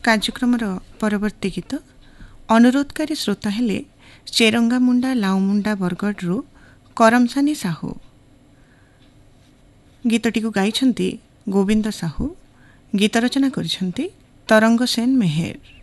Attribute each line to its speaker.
Speaker 1: କାର୍ଯ୍ୟକ୍ରମର ପରବର୍ତ୍ତୀ ଗୀତ ଅନୁରୋଧକାରୀ ଶ୍ରୋତା ହେଲେ ଚେରଙ୍ଗାମୁଣ୍ଡା ଲାଉମୁଣ୍ଡା ବରଗଡ଼ରୁ କରମସାନୀ ସାହୁ। ଗୀତଟିକୁ ଗାଇଛନ୍ତି ଗୋବିନ୍ଦ ସାହୁ। ଗୀତ ରଚନା କରିଛନ୍ତି ତରଙ୍ଗ ସେନ ମେହେର।